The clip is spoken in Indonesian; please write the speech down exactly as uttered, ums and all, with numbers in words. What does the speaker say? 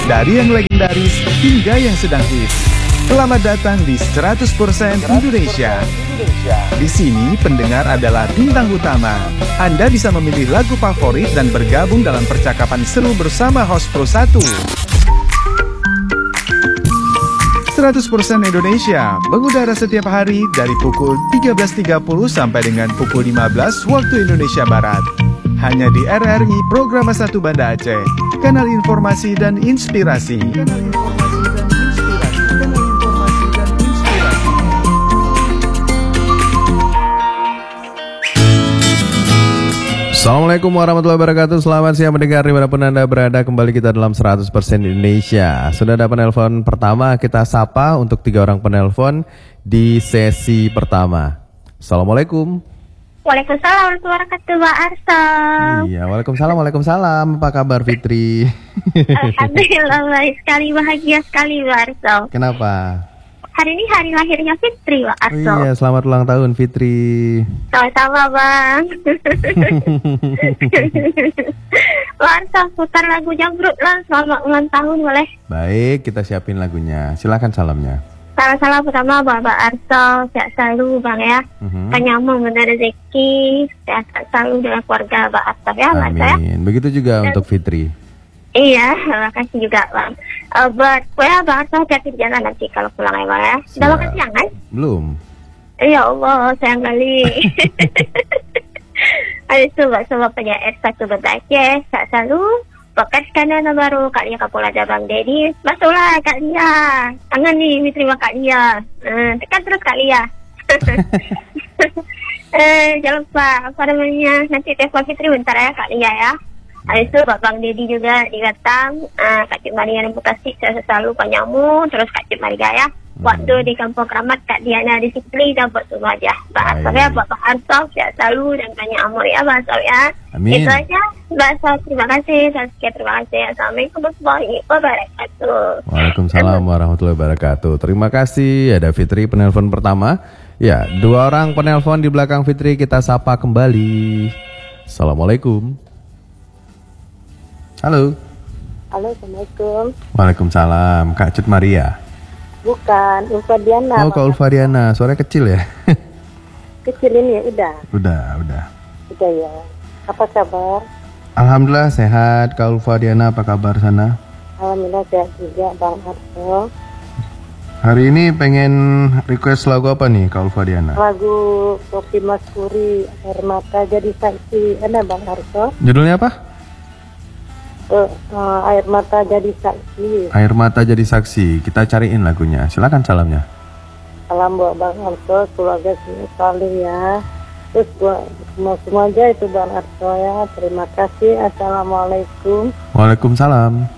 Dari yang legendaris hingga yang sedang hits. Selamat datang di seratus persen Indonesia. Di sini pendengar adalah bintang utama. Anda bisa memilih lagu favorit dan bergabung dalam percakapan seru bersama host Pro satu. seratus persen Indonesia mengudara setiap hari dari pukul tiga belas tiga puluh sampai dengan pukul lima belas waktu Indonesia Barat. Hanya di R R I Programa satu Banda Aceh, kanal informasi dan inspirasi. Kanal informasi dan inspirasi. Kanal informasi dan inspirasi. Assalamualaikum warahmatullahi wabarakatuh. Selamat siang mendengar dimanapun Anda berada. Kembali kita dalam seratus persen Indonesia. Sudah ada penelpon pertama, kita sapa untuk tiga orang penelpon di sesi pertama. Assalamualaikum. Waalaikumsalam warahmatullahi wabarakatuh, Mbak Arso. Iya, waalaikumsalam, waalaikumsalam. Apa kabar Fitri? Alhamdulillah baik sekali, bahagia sekali, Mbak Arso. Kenapa? Hari ini hari lahirnya Fitri, Mbak Arso. Oh iya, selamat ulang tahun Fitri. Sama-sama, Bang. Mbak Arso, putar lagu Jamrut lah, selamat ulang tahun boleh? Baik, kita siapin lagunya. Silakan salamnya. Salam-salam pertama buat Mbak Arso, sehat selalu Bang ya. Uh-huh. Penyambung benar rezeki, sehat selalu dengan keluarga Mbak Arso ya, Mbak Arso ya. Amin. Begitu juga Dan, untuk Fitri. Iya, terima kasih juga Bang. Uh, buat gue ya Bang Arso, hati-hati di jalan nanti kalau pulang ya Bang ya. Sudah ya. makan siang kan? Belum. Ya Allah, sayang kali. Ada itu Mbak Sobat penyair satu Banda Aceh, sehat selalu. Podcast kanan baru Kak Lia Kapolada Bang Dedi. Masuklah Kak Lia. Tangan nih terima Kak Lia. Uh, tekan terus Kak Lia. eh, jangan lupa apa namanya, nanti telepon Fitri bentar ya Kak Lia ya. Habis itu Bapak Bang Dedi juga didatang. Uh, Kak Cik Maria dan Bekasi saya selalu panyamu. Terus Kak Cik Maria ya. Waktu di Kampung Keramat Kak Diana di Sikli dapat semua aja. Mbak Arso ya, Bapak Arso sehat selalu dan banyak amor ya Mbak Arso ya. Amin. Itu aja Mbak Arso, terima kasih. Saskia terima kasih. Assalamualaikum warahmatullahi wabarakatuh. Waalaikumsalam warahmatullahi wabarakatuh. Terima kasih. Ada Fitri penelpon pertama. Ya, dua orang penelpon di belakang Fitri kita sapa kembali. Assalamualaikum. Halo. Halo, Assalamualaikum. Waalaikumsalam. Kak Cut Maria. Bukan, Ulfa Diana. Oh, Kak Ulfa Diana. Suaranya kecil ya? Kecil ini ya, udah. Udah, udah. Udah ya. Apa kabar? Alhamdulillah sehat. Kak Ulfa Diana, apa kabar sana? Alhamdulillah sehat juga, Bang Arso. Hari ini pengen request lagu apa nih, Kak Ulfa Diana? Lagu Kopi Mas Puri, Air Mata Jadi Saksi. Ada Bang Arso? Judulnya apa? Uh, uh, Air Mata Jadi Saksi. Air Mata Jadi Saksi. Kita cariin lagunya. Silakan salamnya. Salam buat Bang Arso, keluarga sini selalu ya. Terus buat semua semua aja itu Bang Arso ya. Terima kasih. Assalamualaikum. Waalaikumsalam.